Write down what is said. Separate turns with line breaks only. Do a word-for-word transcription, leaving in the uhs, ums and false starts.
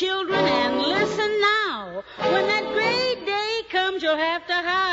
children, and listen now. When that great day comes, you'll have to hide.